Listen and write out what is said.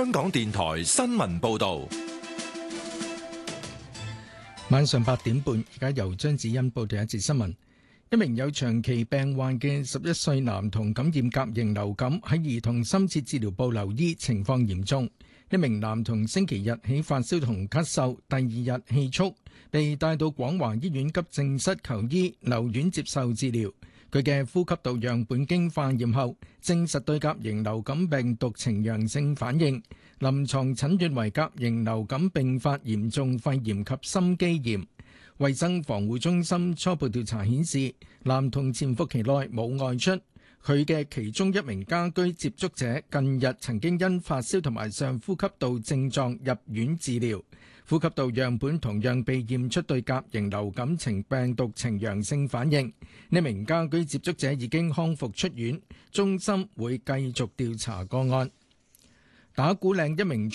香港電台新聞報道。 晚上8點半，而家由張子欣報道一節新聞。一名有長期病患嘅11歲男童感染甲型流感，喺兒童深切治療部留醫，情況嚴重。一名男童星期日起發燒同咳嗽，第二日氣促，被帶到廣華醫院急症室求醫，留院接受治療。佢嘅呼吸道樣本經化驗後，證實對甲型流感病毒呈陽性反應，臨床診斷為甲型流感併發嚴重肺炎及心肌炎。衛生防護中心初步調查顯示，男童潛伏期內冇外出。佢嘅其中一名家居接觸者近日曾經因發燒同埋上呼吸道症狀入院治療，呼吸道樣本同樣被驗出對甲型流感病毒呈陽性反應。呢名家居接觸者已經康復出院，中心會繼續調查個案。打鼓嶺一名